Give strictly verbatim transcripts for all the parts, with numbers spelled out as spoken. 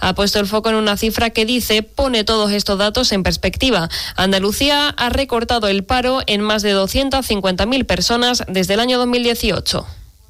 ha puesto el foco en una cifra que dice pone todos estos datos en perspectiva. Andalucía ha recortado el paro en más de doscientas cincuenta mil personas desde el año dos mil dieciocho.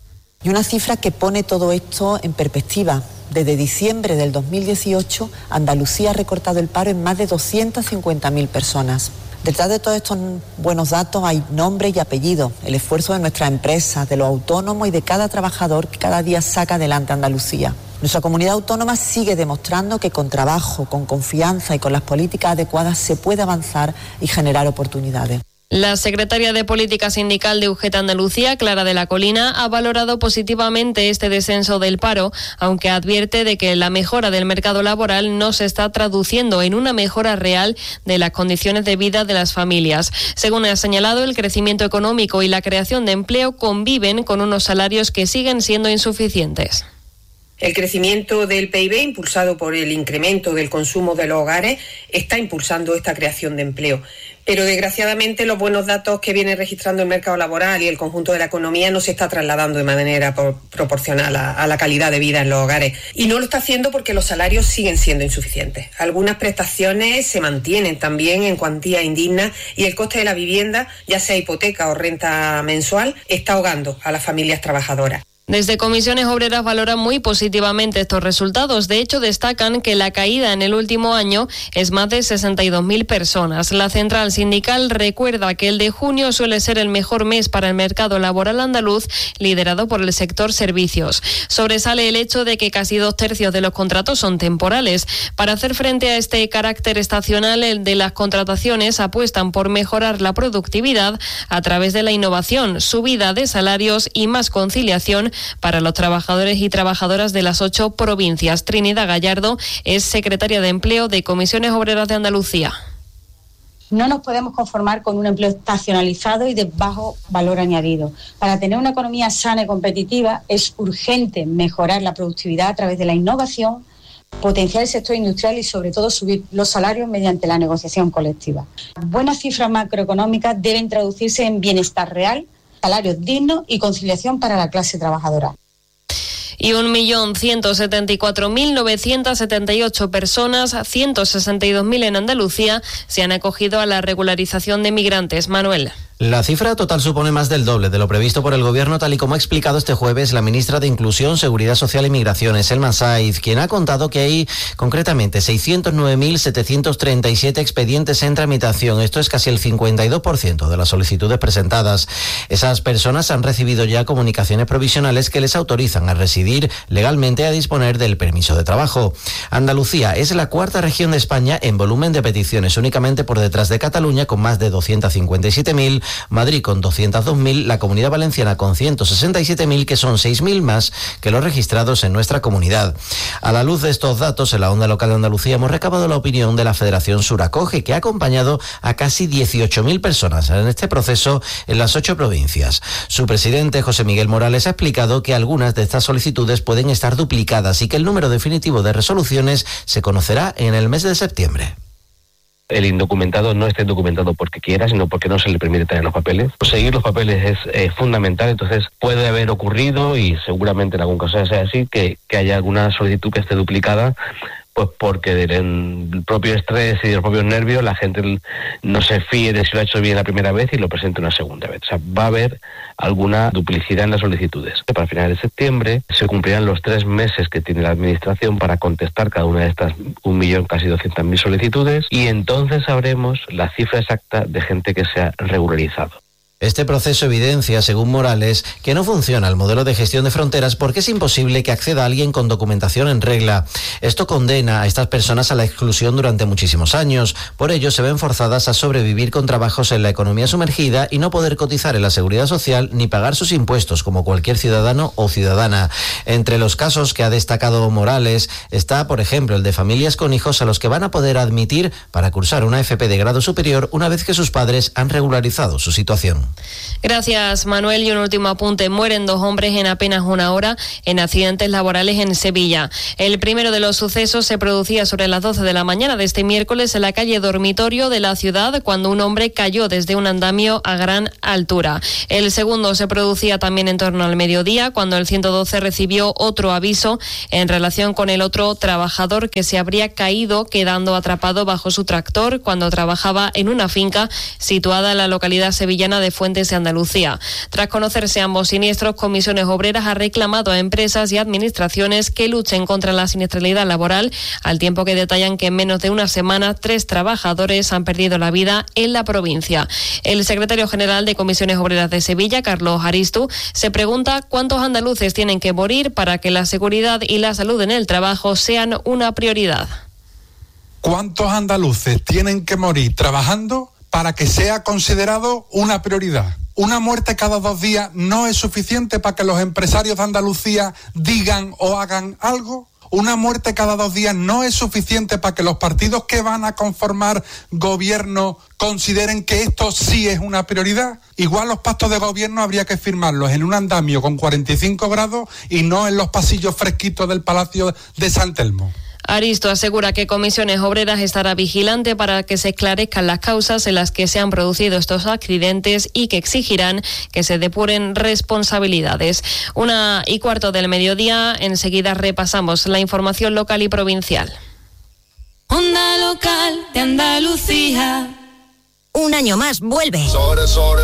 Y una cifra que pone todo esto en perspectiva. Desde diciembre del dos mil dieciocho, Andalucía ha recortado el paro en más de doscientas cincuenta mil personas. Detrás de todos estos buenos datos hay nombres y apellidos, el esfuerzo de nuestras empresas, de los autónomos y de cada trabajador que cada día saca adelante Andalucía. Nuestra comunidad autónoma sigue demostrando que con trabajo, con confianza y con las políticas adecuadas se puede avanzar y generar oportunidades. La secretaria de Política Sindical de U G T Andalucía, Clara de la Colina, ha valorado positivamente este descenso del paro, aunque advierte de que la mejora del mercado laboral no se está traduciendo en una mejora real de las condiciones de vida de las familias. Según ha señalado, el crecimiento económico y la creación de empleo conviven con unos salarios que siguen siendo insuficientes. El crecimiento del P I B, impulsado por el incremento del consumo de los hogares, está impulsando esta creación de empleo. Pero desgraciadamente los buenos datos que viene registrando el mercado laboral y el conjunto de la economía no se está trasladando de manera por, proporcional a, a la calidad de vida en los hogares. Y no lo está haciendo porque los salarios siguen siendo insuficientes. Algunas prestaciones se mantienen también en cuantía indigna y el coste de la vivienda, ya sea hipoteca o renta mensual, está ahogando a las familias trabajadoras. Desde Comisiones Obreras valoran muy positivamente estos resultados. De hecho, destacan que la caída en el último año es más de sesenta y dos mil personas. La central sindical recuerda que el de junio suele ser el mejor mes para el mercado laboral andaluz, liderado por el sector servicios. Sobresale el hecho de que casi dos tercios de los contratos son temporales. Para hacer frente a este carácter estacional, el de las contrataciones apuestan por mejorar la productividad a través de la innovación, subida de salarios y más conciliación para los trabajadores y trabajadoras de las ocho provincias. Trinidad Gallardo es secretaria de Empleo de Comisiones Obreras de Andalucía. No nos podemos conformar con un empleo estacionalizado y de bajo valor añadido. Para tener una economía sana y competitiva es urgente mejorar la productividad a través de la innovación, potenciar el sector industrial y sobre todo subir los salarios mediante la negociación colectiva. Buenas cifras macroeconómicas deben traducirse en bienestar real, salarios dignos y conciliación para la clase trabajadora. Y un millón ciento setenta y cuatro mil novecientas setenta y ocho personas, ciento sesenta y dos mil en Andalucía, se han acogido a la regularización de migrantes. Manuel. La cifra total supone más del doble de lo previsto por el Gobierno, tal y como ha explicado este jueves la ministra de Inclusión, Seguridad Social y Migraciones, Elma Saiz, quien ha contado que hay concretamente seiscientos nueve mil setecientos treinta y siete expedientes en tramitación. Esto es casi el cincuenta y dos por ciento de las solicitudes presentadas. Esas personas han recibido ya comunicaciones provisionales que les autorizan a residir legalmente, a disponer del permiso de trabajo. Andalucía es la cuarta región de España en volumen de peticiones, únicamente por detrás de Cataluña, con más de doscientos cincuenta y siete mil, Madrid con doscientos dos mil, la Comunidad Valenciana con ciento sesenta y siete mil, que son seis mil más que los registrados en nuestra comunidad. A la luz de estos datos, en la Onda Local de Andalucía hemos recabado la opinión de la Federación Suracoge, que ha acompañado a casi dieciocho mil personas en este proceso en las ocho provincias. Su presidente, José Miguel Morales, ha explicado que algunas de estas solicitudes pueden estar duplicadas y que el número definitivo de resoluciones se conocerá en el mes de septiembre. El indocumentado no esté documentado porque quiera, sino porque no se le permite tener los papeles. Seguir los papeles es eh, fundamental, entonces puede haber ocurrido, y seguramente en algún caso sea así, que, que haya alguna solicitud que esté duplicada, pues porque del propio estrés y de los propios nervios la gente no se fíe de si lo ha hecho bien la primera vez y lo presente una segunda vez. O sea, va a haber alguna duplicidad en las solicitudes. Para finales de septiembre se cumplirán los tres meses que tiene la Administración para contestar cada una de estas un millón, casi doscientas mil solicitudes, y entonces sabremos la cifra exacta de gente que se ha regularizado. Este proceso evidencia, según Morales, que no funciona el modelo de gestión de fronteras porque es imposible que acceda alguien con documentación en regla. Esto condena a estas personas a la exclusión durante muchísimos años. Por ello, se ven forzadas a sobrevivir con trabajos en la economía sumergida y no poder cotizar en la seguridad social ni pagar sus impuestos como cualquier ciudadano o ciudadana. Entre los casos que ha destacado Morales está, por ejemplo, el de familias con hijos a los que van a poder admitir para cursar una F P de grado superior una vez que sus padres han regularizado su situación. Gracias, Manuel. Y un último apunte. Mueren dos hombres en apenas una hora en accidentes laborales en Sevilla. El primero de los sucesos se producía sobre las doce de la mañana de este miércoles en la calle Dormitorio de la ciudad, cuando un hombre cayó desde un andamio a gran altura. El segundo se producía también en torno al mediodía, cuando el ciento doce recibió otro aviso en relación con el otro trabajador que se habría caído quedando atrapado bajo su tractor cuando trabajaba en una finca situada en la localidad sevillana de Fuentes de Andalucía. Tras conocerse ambos siniestros, Comisiones Obreras ha reclamado a empresas y administraciones que luchen contra la siniestralidad laboral, al tiempo que detallan que en menos de una semana tres trabajadores han perdido la vida en la provincia. El secretario general de Comisiones Obreras de Sevilla, Carlos Aristu, se pregunta cuántos andaluces tienen que morir para que la seguridad y la salud en el trabajo sean una prioridad. ¿Cuántos andaluces tienen que morir trabajando para que sea considerado una prioridad? Una muerte cada dos días no es suficiente para que los empresarios de Andalucía digan o hagan algo. Una muerte cada dos días no es suficiente para que los partidos que van a conformar gobierno consideren que esto sí es una prioridad. Igual los pactos de gobierno habría que firmarlos en un andamio con cuarenta y cinco grados y no en los pasillos fresquitos del Palacio de San Telmo. Aristo asegura que Comisiones Obreras estará vigilante para que se esclarezcan las causas en las que se han producido estos accidentes y que exigirán que se depuren responsabilidades. Una y cuarto del mediodía, enseguida repasamos la información local y provincial. Onda Local de Andalucía. Un año más vuelve. Sobre, sobre.